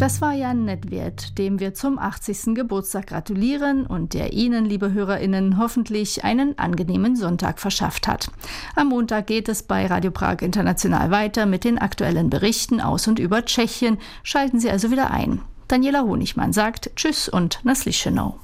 Das war Jan Nedvěd, dem wir zum 80. Geburtstag gratulieren und der Ihnen, liebe HörerInnen, hoffentlich einen angenehmen Sonntag verschafft hat. Am Montag geht es bei Radio Prag International weiter mit den aktuellen Berichten aus und über Tschechien. Schalten Sie also wieder ein. Daniela Honigmann sagt Tschüss und naslyšenou.